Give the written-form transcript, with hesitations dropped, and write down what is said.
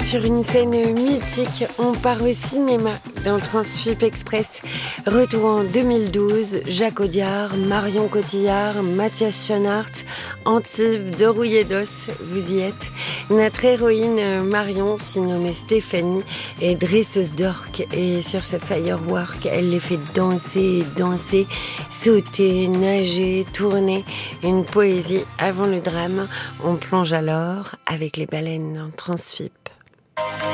sur une scène mythique, on part au cinéma dans Transfip Express. Retour en 2012, Jacques Audiard, Marion Cotillard, Mathias Schoenaerts, Antibes, Dorouille d'Os, vous y êtes. Notre héroïne Marion, si nommée Stéphanie, est dresseuse d'orques et sur ce firework, elle les fait danser, sauter, nager, tourner. Une poésie avant le drame. On plonge alors avec les baleines en Transfip.